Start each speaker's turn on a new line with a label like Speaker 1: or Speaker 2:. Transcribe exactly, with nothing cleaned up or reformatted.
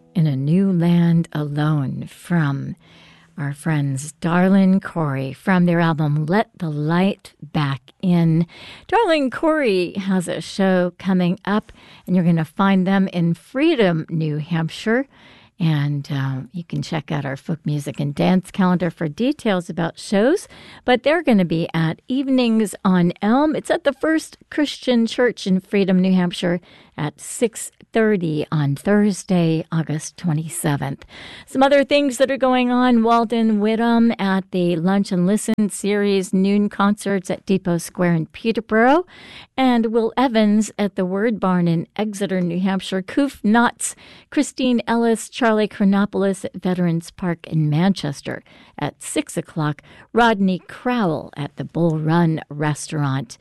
Speaker 1: In a New Land Alone from our friends Darlin Corey from their album Let the Light Back In. Darlin Corey has a show coming up, and you're going to find them in Freedom, New Hampshire. And uh, you can check out our folk music and dance calendar for details about shows. But they're going to be at Evenings on Elm. It's at the First Christian Church in Freedom, New Hampshire at six thirty on Thursday, August twenty-seventh. Some other things that are going on: Walden Whittam at the Lunch and Listen series noon concerts at Depot Square in Peterborough, and Will Evans at the Word Barn in Exeter, New Hampshire. Koof Knotts, Christine Ellis, Charlie Chronopoulos at Veterans Park in Manchester at six o'clock. Rodney Crowell at the Bull Run Restaurant